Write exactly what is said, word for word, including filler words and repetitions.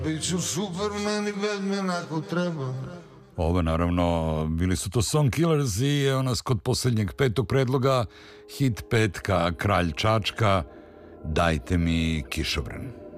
Biću Superman i Batman ako treba. Ovo naravno, bili su to Song Killers i evo nas kod posljednjeg petog predloga, hit petka, Kralj Čačka, Dajte mi kišobran.